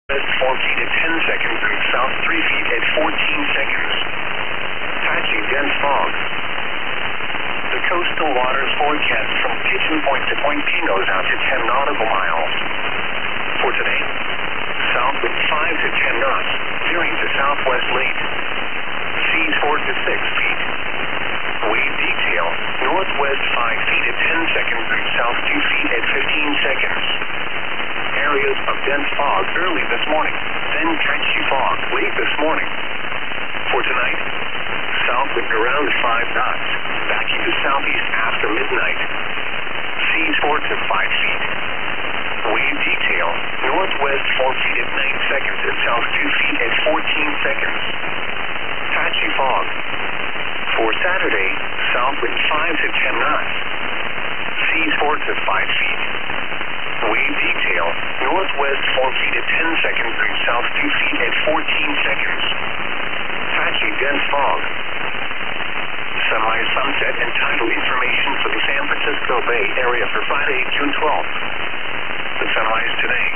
West 4 feet at 10 seconds and south 3 feet at 14 seconds. Patchy dense fog. The coastal waters forecast from Pigeon Point to Point Pinos out to 10 nautical miles. For today, south wind 5 to 10 knots, veering to southwest late. Seas 4 to 6 feet. Wave detail, northwest 5 feet at 10 seconds and south 2 feet at 15 seconds. Areas of dense fog early this morning, then patchy fog late this morning. For tonight, south wind around 5 knots, backing to southeast after midnight. Seas 4 to 5 feet. Wave detail, northwest 4 feet at 9 seconds and south 2 feet at 14 seconds. Patchy fog. For Saturday, south wind 5 to 10 knots. Seas 4 to 5 feet. Wave detail, northwest 4 feet at 10 seconds and south 2 feet at 14 seconds. Patchy dense fog. Sunrise, sunset, and tidal information for the San Francisco Bay Area for Friday, June 12th. The sunrise today,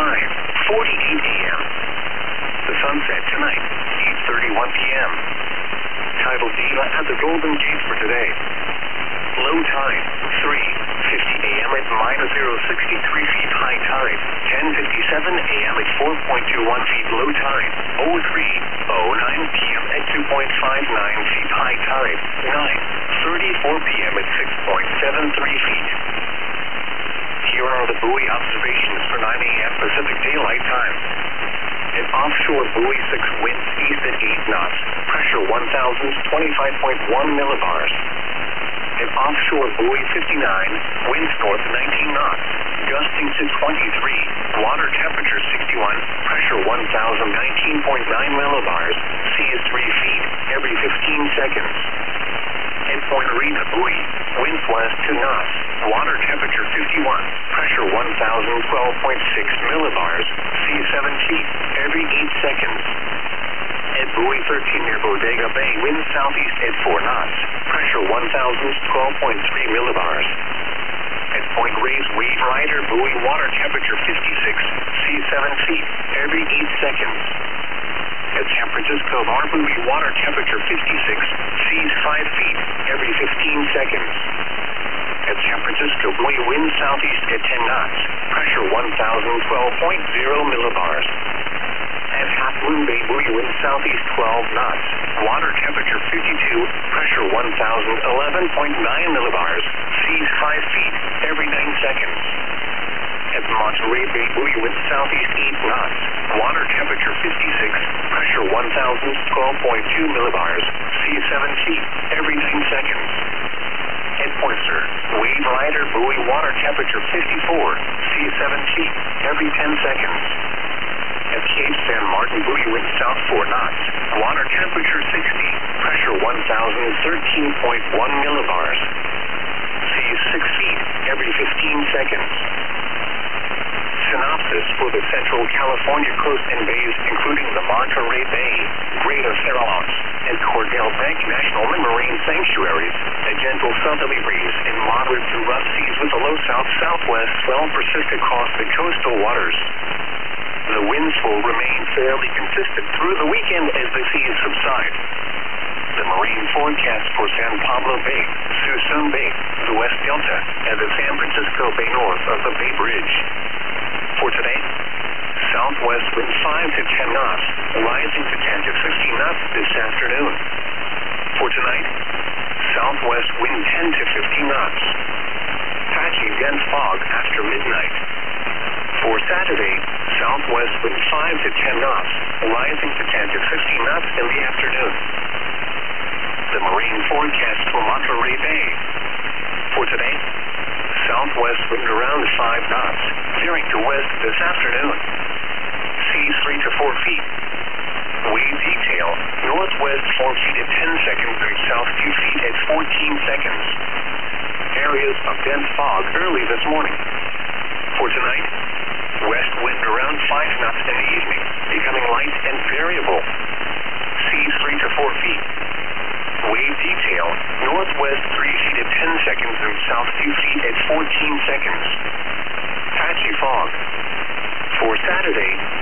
5:48 a.m. The sunset tonight, 8:31 p.m. Tidal data at the Golden Gate for today. Low tide, 3:50 a.m. at -063 feet high tide, 10:57 a.m. at 4.21 feet low tide, 03:09 p.m. at 2.59 feet high tide, 9:34 p.m. at 6.73 feet. Here are the buoy observations for 9 a.m. Pacific Daylight Time. An offshore buoy 6 winds east at 8 knots, pressure 1,025.1 millibars. An offshore buoy 59, winds north 19 knots, gusting to 23, water temperature 61, pressure 1,019.9 millibars, sea is 3 feet every 15 seconds. At Point Arena buoy, winds west 2 knots, water temperature 51, pressure 1,012.6 millibars, sea 7 feet every 8 seconds. At buoy 13 near Bodega Bay, winds southeast at 4 knots, pressure 1,012.3 millibars. At Point Reyes Wave Rider buoy, water temperature 56, sea 7 feet every 8 seconds. At San Francisco Bar buoy, water temperature 56, seas 5 feet every 15 seconds. At San Francisco buoy, winds southeast at 10 knots, pressure 1,012.0 millibars. At Half Moon Bay buoy, winds southeast 12 knots, water temperature 52, pressure 1,011.9 millibars, seas 5 feet every 9 seconds. At Monterey Bay buoy, winds southeast 8 knots, water temperature 56, pressure 1,012.2 millibars, sea 7 feet every 9 seconds. At Poinsett, Wave Rider buoy, water temperature 54, sea 7 feet every 10 seconds. At Cape San Martin buoy, winds south 4 knots, water temperature 60, pressure 1,013.1 millibars, sea 6 feet every 15 seconds. Synopsis for the Central California coast and bays, including the Monterey Bay, Greater Farallons, and Cordell Bank National Marine Sanctuaries. A gentle southerly breeze and moderate to rough seas with a low south-southwest swell persist across the coastal waters. The winds will remain fairly consistent through the weekend as the seas subside. The marine forecast for San Pablo Bay, Suisun Bay, the West Delta, and the San Francisco Bay north of the Bay Bridge. For today, southwest wind 5 to 10 knots, rising to 10 to 15 knots this afternoon. For tonight, southwest wind 10 to 15 knots. Patchy dense fog after midnight. For Saturday, southwest wind 5 to 10 knots, rising to 10 to 15 knots in the afternoon. The marine forecast for Monterey Bay. For today, southwest wind around 5 knots, veering to west this afternoon. Seas 3 to 4 feet. Wave detail, northwest 4 feet at 10 seconds and south 2 feet at 14 seconds. Areas of dense fog early this morning. For tonight, west wind around 5 knots in the evening, becoming light and variable. Seas 3 to 4 feet. Wave detail, northwest 3 feet at 10 seconds and south 2 feet at 14 seconds. Patchy fog. For Saturday,